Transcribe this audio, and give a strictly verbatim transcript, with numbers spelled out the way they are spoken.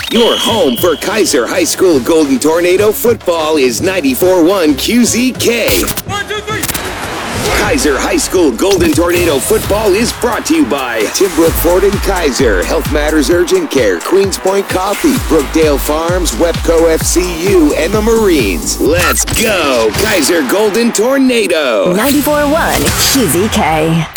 Your home for Kaiser High School Golden Tornado football is ninety-four point one Q Z K. One, two, three. Kaiser High School Golden Tornado football is brought to you by Timbrook Ford and Kaiser, Health Matters Urgent Care, Queens Point Coffee, Brookdale Farms, Webco F C U, and the Marines. Let's go, Kaiser Golden Tornado. ninety-four point one Q Z K.